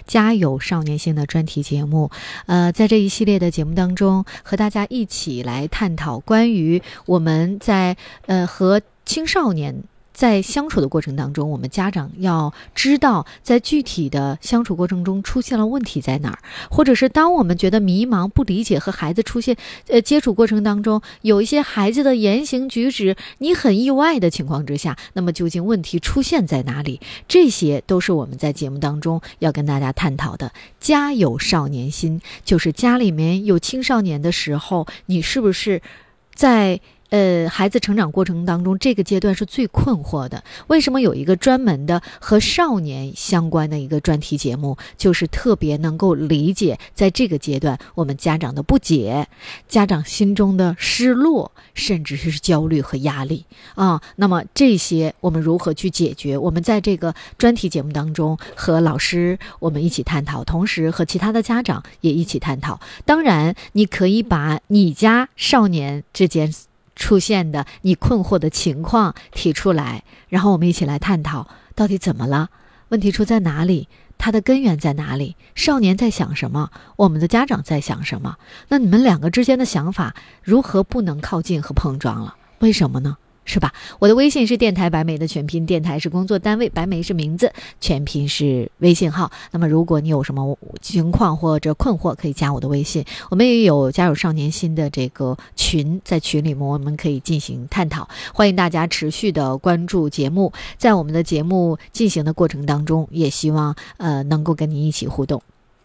家有少年心的专题节目。在这一系列的节目当中，和大家一起来探讨关于我们在和青少年在相处的过程当中，我们家长要知道在具体的相处过程中出现了问题在哪儿，或者是当我们觉得迷茫不理解和孩子出现接触过程当中有一些孩子的言行举止你很意外的情况之下，那么究竟问题出现在哪里？这些都是我们在节目当中要跟大家探讨的。家有少年心，就是家里面有青少年的时候，你是不是在孩子成长过程当中这个阶段是最困惑的？为什么有一个专门的和少年相关的一个专题节目，就是特别能够理解在这个阶段我们家长的不解，家长心中的失落，甚至是焦虑和压力啊。那么这些我们如何去解决？我们在这个专题节目当中和老师我们一起探讨，同时和其他的家长也一起探讨。当然你可以把你家少年之间出现的你困惑的情况提出来，然后我们一起来探讨到底怎么了，问题出在哪里，它的根源在哪里，少年在想什么，我们的家长在想什么，那你们两个之间的想法如何不能靠近和碰撞了？为什么呢？是吧？我的微信是电台白梅的全拼，电台是工作单位，白梅是名字，全拼是微信号。那么如果你有什么情况或者困惑，可以加我的微信。我们也有家有少年心的这个群，在群里面我们可以进行探讨，欢迎大家持续的关注节目。在我们的节目进行的过程当中，也希望能够跟您一起互动。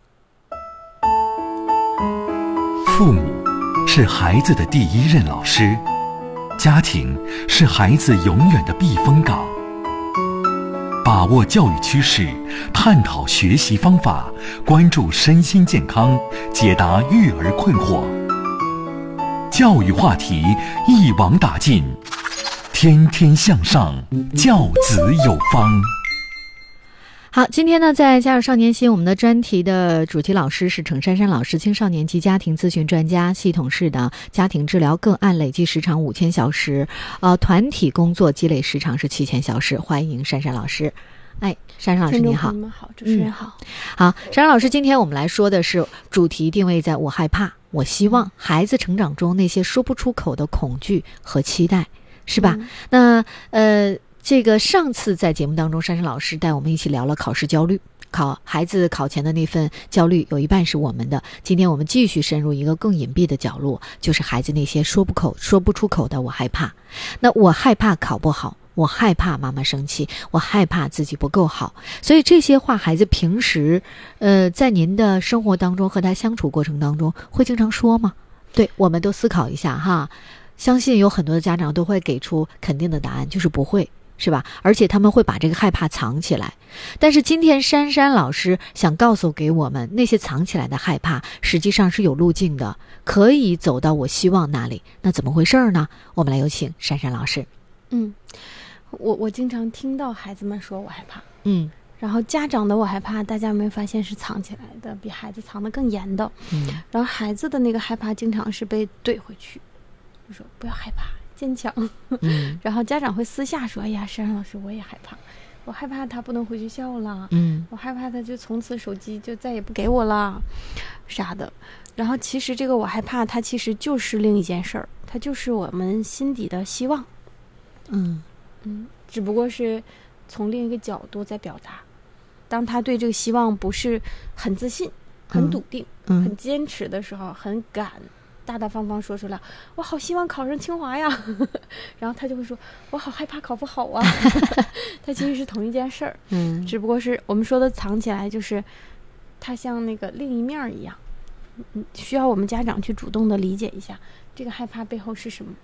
父母是孩子的第一任老师，家庭是孩子永远的避风港。把握教育趋势，探讨学习方法，关注身心健康，解答育儿困惑。教育话题一网打尽，天天向上，教子有方。 好，今天呢，在家有少年心，我们的专题的主题老师是程珊珊老师，青少年及家庭咨询专家，系统式的家庭治疗个案累计时长5000小时，团体工作积累时长是7000小时。欢迎珊珊老师。哎，珊珊老师你好。 好，主持人好。 好，珊珊老师，今天我们来说的是主题定位在我害怕，我希望孩子成长中那些说不出口的恐惧和期待，是吧？那这个上次在节目当中，珊珊老师带我们一起聊了考试焦虑，孩子考前的那份焦虑有一半是我们的。今天我们继续深入一个更隐蔽的角落，就是孩子那些说不出口的我害怕。那我害怕考不好，我害怕妈妈生气，我害怕自己不够好。所以这些话孩子平时在您的生活当中和他相处过程当中会经常说吗？对，我们都思考一下哈。相信有很多的家长都会给出肯定的答案，就是不会，是吧？而且他们会把这个害怕藏起来。但是今天珊珊老师想告诉给我们，那些藏起来的害怕实际上是有路径的，可以走到我希望那里。那怎么回事呢？我们来有请珊珊老师。 我经常听到孩子们说我害怕，然后家长的我害怕，大家有没有发现是藏起来的，比孩子藏得更严的。然后孩子的那个害怕经常是被怼回去，就说不要害怕，坚强。然后家长会私下说，哎呀，珊珊老师我也害怕，我害怕他不能回学校了，我害怕他就从此手机就再也不给我了啥的。然后其实这个我害怕它其实就是另一件事儿，它就是我们心底的希望。只不过是从另一个角度在表达。当他对这个希望不是很自信、很笃定、很坚持的时候，很敢大大方方说出来，我好希望考上清华呀。然后他就会说，我好害怕考不好啊。他其实是同一件事儿，只不过是我们说的藏起来，就是他像那个另一面一样，需要我们家长去主动的理解一下这个害怕背后是什么。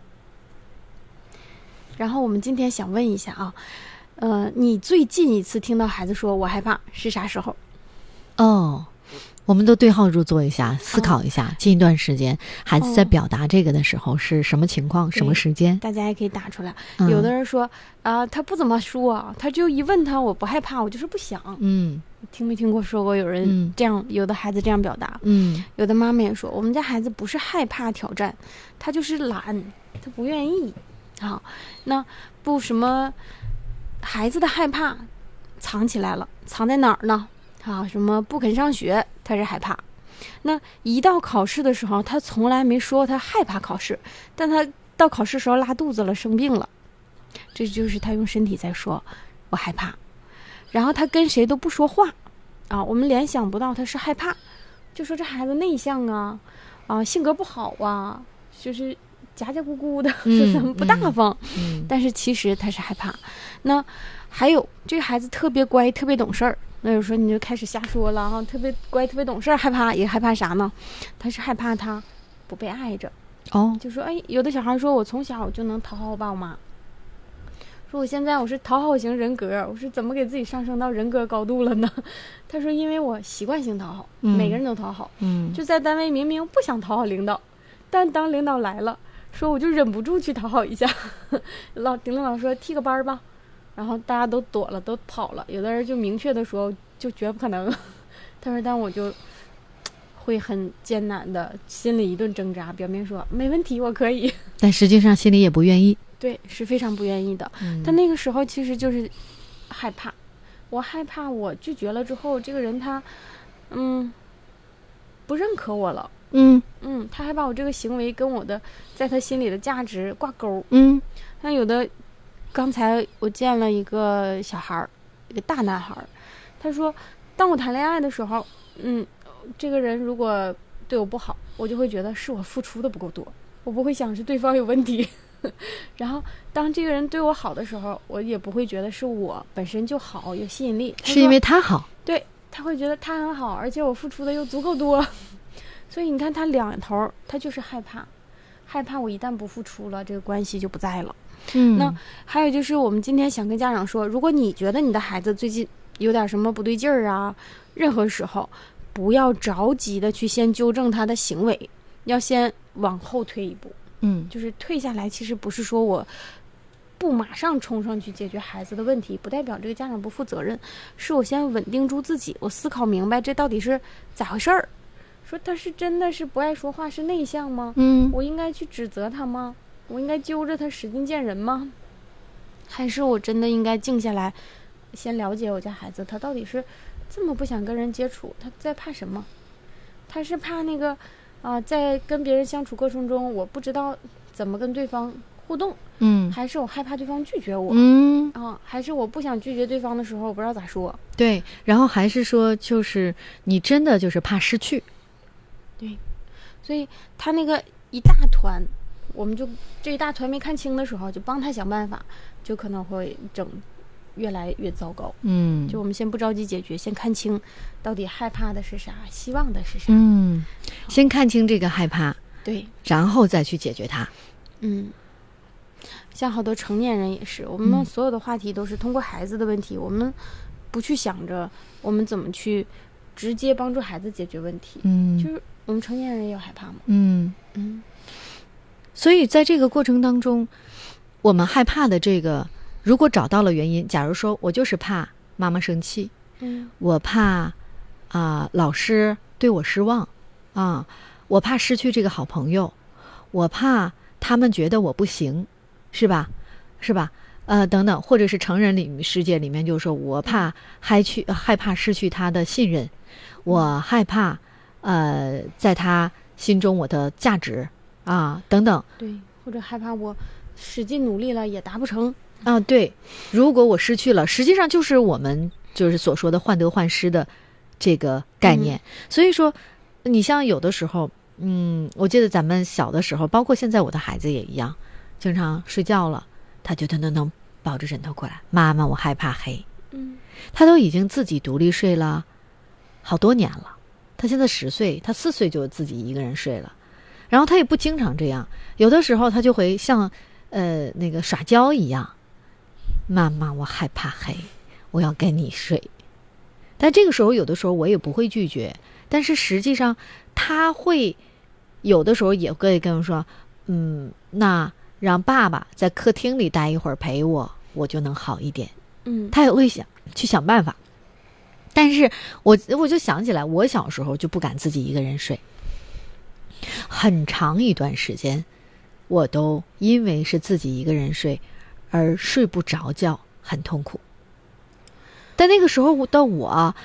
然后我们今天想问一下啊，你最近一次听到孩子说我害怕是啥时候？ 我们都对号入座一下，思考一下，近一段时间孩子在表达这个的时候是什么情况，什么时间？大家也可以打出来。有的人说他不怎么说，他就一问他我不害怕，我就是不想。听没听过说过有人这样，有的孩子这样表达。有的妈妈也说，我们家孩子不是害怕挑战，他就是懒，他不愿意。那不什么孩子的害怕藏起来了，藏在哪儿呢？ 什么不肯上学，他是害怕。那一到考试的时候，他从来没说他害怕考试，但他到考试时候拉肚子了，生病了，这就是他用身体在说我害怕。然后他跟谁都不说话我们联想不到他是害怕，就说这孩子内向性格不好就是夹咕咕的，是怎么不大方，但是其实他是害怕。那还有这个孩子特别乖特别懂事儿，那有时候你就开始瞎说了特别乖特别懂事儿，害怕也害怕啥呢？他是害怕他不被爱着就说有的小孩说我从小就能讨好我爸我妈，说我现在我是讨好型人格，我是怎么给自己上升到人格高度了呢？他说因为我习惯性讨好，每个人都讨好，就在单位明明不想讨好领导，但当领导来了，说我就忍不住去讨好一下。领导说替个班吧，然后大家都躲了都跑了，有的人就明确的说就绝不可能。他说但我就会很艰难的心里一顿挣扎，表面说没问题我可以， 但实际上心里也不愿意。 对，是非常不愿意的。但那个时候其实就是害怕，我害怕我拒绝了之后，这个人他不认可我了，他害怕我这个行为跟我的在他心里的价值挂钩。那有的刚才我见了一个小孩，一个大男孩，他说当我谈恋爱的时候这个人如果对我不好，我就会觉得是我付出的不够多，我不会想是对方有问题。然后当这个人对我好的时候，我也不会觉得是我本身就好有吸引力， 是因为他好。 对，他会觉得他很好，而且我付出的又足够多。所以你看他两头，他就是害怕我一旦不付出了，这个关系就不在了。那还有就是我们今天想跟家长说，如果你觉得你的孩子最近有点什么不对劲儿任何时候不要着急的去先纠正他的行为，要先往后退一步。就是退下来，其实不是说我不马上冲上去解决孩子的问题，不代表这个家长不负责任，是我先稳定住自己，我思考明白这到底是咋回事儿。说他是真的是不爱说话，是内向吗？我应该去指责他吗？我应该揪着他使劲见人吗？还是我真的应该静下来，先了解我家孩子他到底是这么不想跟人接触，他在怕什么？他是怕那个在跟别人相处过程中，我不知道怎么跟对方互动，还是我害怕对方拒绝我，还是我不想拒绝对方的时候，我不知道咋说。 对，然后还是说，就是你真的就是怕失去。 对，所以他那个一大团，我们就这一大团没看清的时候，就帮他想办法，就可能会整越来越糟糕。就我们先不着急解决，先看清到底害怕的是啥，希望的是啥。 先看清这个害怕， 对， 然后再去解决它。 像好多成年人也是，我们所有的话题都是通过孩子的问题，我们不去想着我们怎么去直接帮助孩子解决问题。就是我们成年人也有害怕嘛。 所以在这个过程当中，我们害怕的这个，如果找到了原因，假如说我就是怕妈妈生气，我怕老师对我失望我怕失去这个好朋友，我怕他们觉得我不行，是吧？等等，或者是成人世界里面，就是说我怕害怕失去他的信任，我害怕在他心中我的价值等等。 对，或者害怕我使劲努力了也达不成对，如果我失去了，实际上就是我们就是所说的患得患失的这个概念。所以说你像有的时候我记得咱们小的时候，包括现在我的孩子也一样，经常睡觉了他就能抱着枕头过来，妈妈我害怕黑。他都已经自己独立睡了好多年了，他现在10岁，他4岁就自己一个人睡了，然后他也不经常这样，有的时候他就会像那个耍娇一样，妈妈我害怕黑，我要跟你睡。但这个时候有的时候我也不会拒绝，但是实际上他会有的时候也会跟我说那让爸爸在客厅里待一会儿陪我，我就能好一点。他也会去想办法。但是我就想起来，我小时候就不敢自己一个人睡，很长一段时间我都因为是自己一个人睡而睡不着觉，很痛苦。但那个时候的我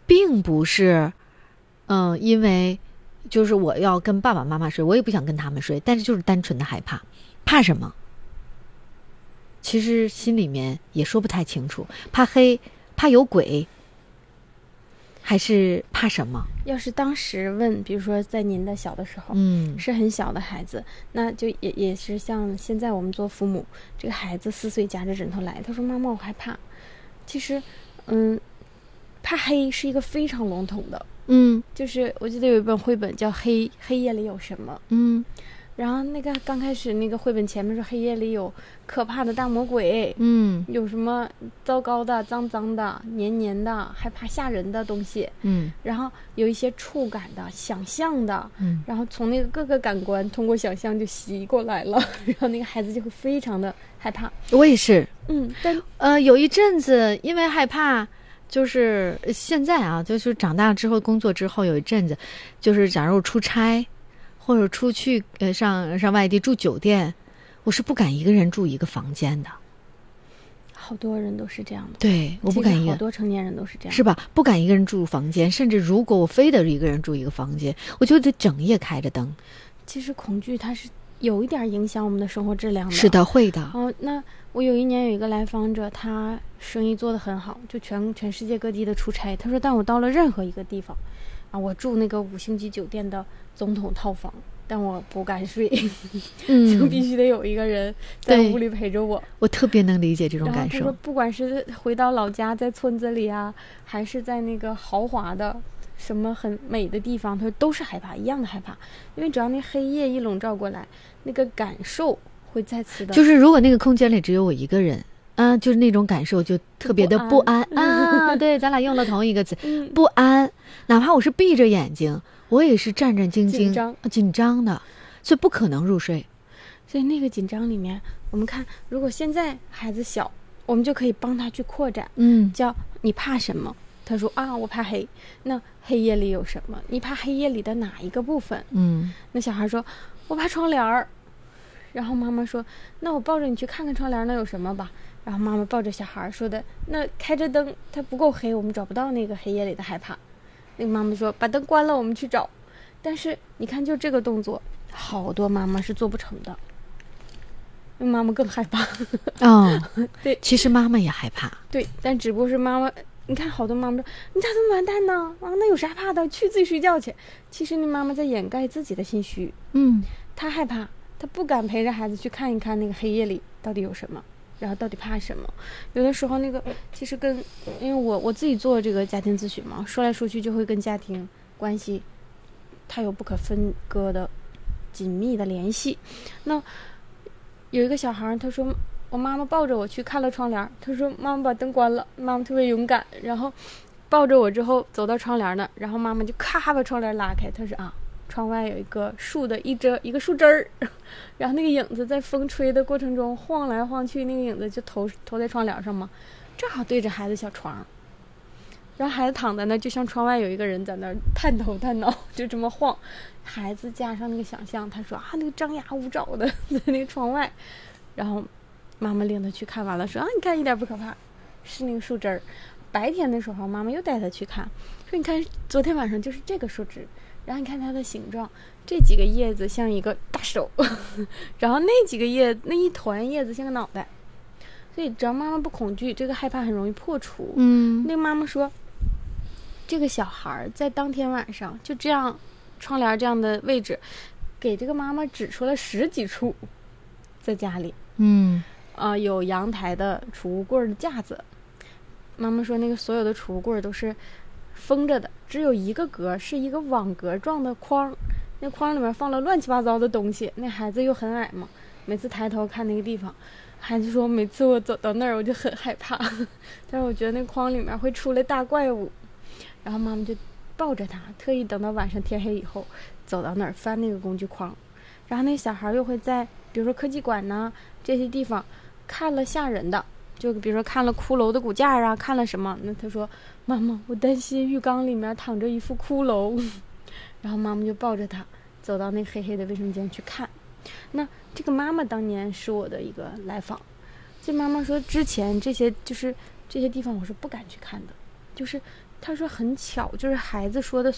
并不是因为就是我要跟爸爸妈妈睡，我也不想跟他们睡，但是就是单纯的害怕。怕什么？其实心里面也说不太清楚，怕黑，怕有鬼，还是怕什么？ 要是当时问，比如说在您的小的时候，是很小的孩子，那就也是像现在我们做父母，这个孩子4岁夹着枕头来，他说妈妈我害怕。其实怕黑是一个非常笼统的，就是我记得有一本绘本叫黑夜里有什么，然后那个刚开始那个绘本前面说黑夜里有可怕的大魔鬼，有什么糟糕的、脏脏的、黏黏的、害怕吓人的东西，然后有一些触感的、想象的，然后从那个各个感官通过想象就袭过来了，然后那个孩子就会非常的害怕。 我也是， 但有一阵子因为害怕。就是现在啊，就是长大之后工作之后有一阵子，就是假如出差或者出去上外地住酒店，我是不敢一个人住一个房间的。 好多人都是这样的。 对，我不敢好多成年人都是这样， 是吧？不敢一个人住房间，甚至如果我非得一个人住一个房间，我就得整夜开着灯。 其实恐惧它是有一点影响我们的生活质量的。 是的，会的。 那我有一年有一个来访者，他生意做得很好，就全世界各地的出差。他说，但我到了任何一个地方我住那个5星级酒店的总统套房，但我不敢睡，就必须得有一个人在屋里陪着我。 我特别能理解这种感受。 他说不管是回到老家在村子里还是在那个豪华的什么很美的地方，他说都是害怕，一样的害怕。因为只要那黑夜一笼罩过来，那个感受会再次的， 就是如果那个空间里只有我一个人就是那种感受就特别的不安对，咱俩用了同一个词，不安。哪怕我是闭着眼睛，我也是战战兢兢紧张的，所以不可能入睡。 所以那个紧张里面，我们看如果现在孩子小，我们就可以帮他去扩展，叫你怕什么？他说我怕黑。那黑夜里有什么？你怕黑夜里的哪一个部分？那小孩说我怕窗帘儿。然后妈妈说那我抱着你去看看窗帘那有什么吧。然后妈妈抱着小孩说的，那开着灯它不够黑，我们找不到那个黑夜里的害怕。那个妈妈说把灯关了我们去找。但是你看就这个动作，好多妈妈是做不成的，因为妈妈更害怕。对， 其实妈妈也害怕。 对，但只不过是妈妈，你看好多妈妈说你咋这么完蛋呢？那有啥怕的？去自己睡觉去。其实那妈妈在掩盖自己的心虚。她害怕，她不敢陪着孩子去看一看那个黑夜里到底有什么，然后到底怕什么。有的时候那个其实因为我自己做这个家庭咨询嘛，说来说去就会跟家庭关系它有不可分割的紧密的联系。那有一个小孩他说我妈妈抱着我去看了窗帘，他说妈妈把灯关了，妈妈特别勇敢，然后抱着我之后走到窗帘那，然后妈妈就咔把窗帘拉开，他说窗外有一个树的一个树枝儿，然后那个影子在风吹的过程中晃来晃去，那个影子就投在窗帘上嘛，正好对着孩子小床，然后孩子躺在那，就像窗外有一个人在那探头探脑，就这么晃。孩子加上那个想象，他说那个张牙舞爪的在那个窗外，然后妈妈领他去看完了，说你看一点不可怕，是那个树枝儿。白天的时候妈妈又带他去看，说你看昨天晚上就是这个树枝，然后你看它的形状，这几个叶子像一个大手然后那几个叶子，那一团叶子像个脑袋。所以只要妈妈不恐惧，这个害怕很容易破除。那个妈妈说这个小孩在当天晚上就这样窗帘这样的位置给这个妈妈指出了10几处在家里。有阳台的储物柜的架子，妈妈说那个所有的储物柜都是封着的，只有一个格是一个网格状的框，那框里面放了乱七八糟的东西。那孩子又很矮嘛，每次抬头看那个地方，孩子说每次我走到那儿我就很害怕但是我觉得那框里面会出来大怪物。然后妈妈就抱着他，特意等到晚上天黑以后走到那儿翻那个工具框，然后那小孩又会在比如说科技馆呢这些地方看了吓人的，就比如说看了骷髅的骨架看了什么，那他说妈妈我担心浴缸里面躺着一副骷髅然后妈妈就抱着他走到那黑黑的卫生间去看。那这个妈妈当年是我的一个来访，这妈妈说之前这些地方我是不敢去看的，就是他说很巧，就是孩子说的